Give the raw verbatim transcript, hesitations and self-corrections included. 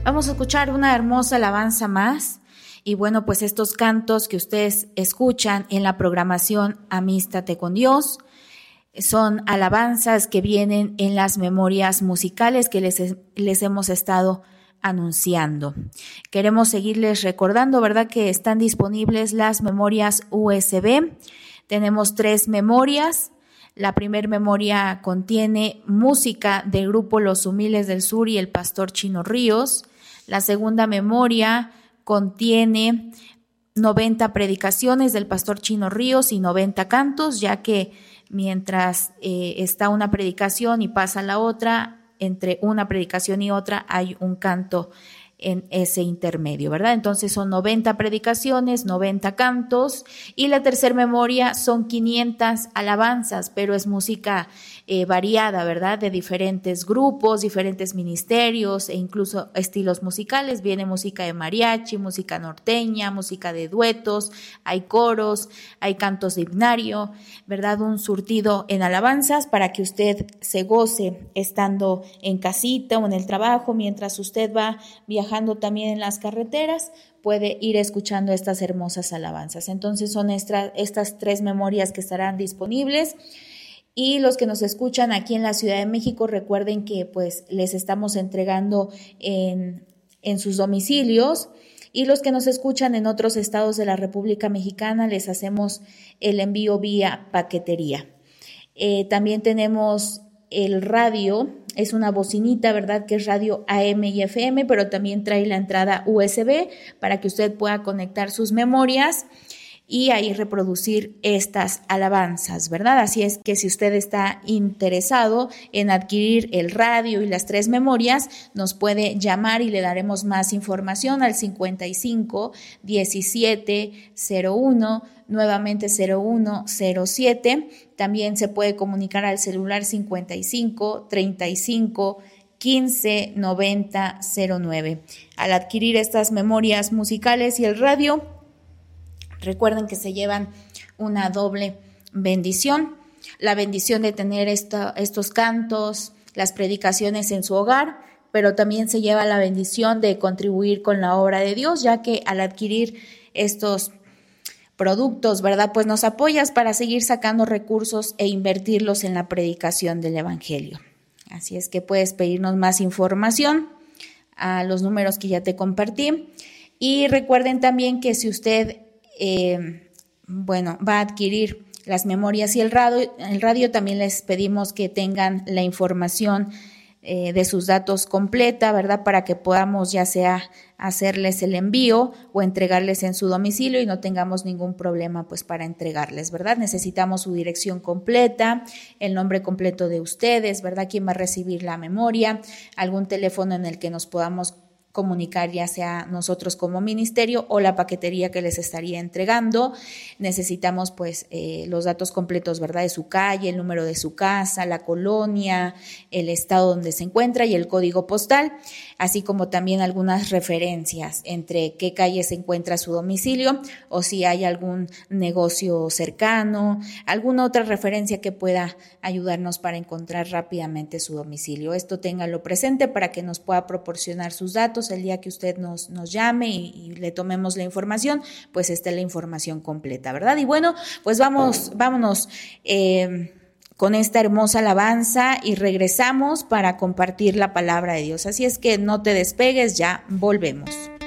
Vamos a escuchar una hermosa alabanza más. Y bueno, pues estos cantos que ustedes escuchan en la programación Amístate con Dios son alabanzas que vienen en las memorias musicales que les, les hemos estado anunciando. Queremos seguirles recordando, ¿verdad?, que están disponibles las memorias U S B. Tenemos tres memorias. La primera memoria contiene música del grupo Los Humildes del Sur y el Pastor Chino Ríos. La segunda memoria contiene noventa predicaciones del Pastor Chino Ríos y noventa cantos, ya que mientras eh, está una predicación y pasa la otra, entre una predicación y otra hay un canto en ese intermedio, ¿verdad? Entonces son noventa predicaciones, noventa cantos, y la tercera memoria son quinientas alabanzas, pero es música eh, variada, ¿verdad? De diferentes grupos, diferentes ministerios e incluso estilos musicales. Viene música de mariachi, música norteña, música de duetos, hay coros, hay cantos de himnario, ¿verdad? Un surtido en alabanzas para que usted se goce estando en casita o en el trabajo, mientras usted va viajando también en las carreteras, puede ir escuchando estas hermosas alabanzas. Entonces son esta, estas tres memorias que estarán disponibles. Y los que nos escuchan aquí en la Ciudad de México, recuerden que pues les estamos entregando en, en sus domicilios. Y los que nos escuchan en otros estados de la República Mexicana, les hacemos el envío vía paquetería. Eh, también tenemos el radio, es una bocinita, ¿verdad?, que es radio A M y F M, pero también trae la entrada U S B para que usted pueda conectar sus memorias y ahí reproducir estas alabanzas, ¿verdad? Así es que si usted está interesado en adquirir el radio y las tres memorias, nos puede llamar y le daremos más información al cincuenta y cinco, diecisiete, cero uno, nuevamente cero uno cero siete. También se puede comunicar al celular cincuenta y cinco, treinta y cinco, quince, noventa, cero nueve. Al adquirir estas memorias musicales y el radio, recuerden que se llevan una doble bendición. La bendición de tener esta, estos cantos, las predicaciones en su hogar, pero también se lleva la bendición de contribuir con la obra de Dios, ya que al adquirir estos productos, ¿verdad?, pues nos apoyas para seguir sacando recursos e invertirlos en la predicación del Evangelio. Así es que puedes pedirnos más información a los números que ya te compartí. Y recuerden también que si usted eh, bueno, va a adquirir las memorias y el radio, el radio, también les pedimos que tengan la información eh, de sus datos completa, ¿verdad?, para que podamos ya sea hacerles el envío o entregarles en su domicilio y no tengamos ningún problema pues para entregarles, ¿verdad? Necesitamos su dirección completa, el nombre completo de ustedes, ¿verdad?, quién va a recibir la memoria, algún teléfono en el que nos podamos comunicar, ya sea nosotros como ministerio o la paquetería que les estaría entregando. Necesitamos pues eh, los datos completos, ¿verdad?, de su calle, el número de su casa, la colonia, el estado donde se encuentra y el código postal, así como también algunas referencias entre qué calle se encuentra su domicilio o si hay algún negocio cercano, alguna otra referencia que pueda ayudarnos para encontrar rápidamente su domicilio. Esto téngalo presente para que nos pueda proporcionar sus datos el día que usted nos, nos llame y, y le tomemos la información, pues esté la información completa, ¿verdad? Y bueno, pues vamos, vámonos eh, con esta hermosa alabanza y regresamos para compartir la palabra de Dios. Así es que no te despegues, ya volvemos.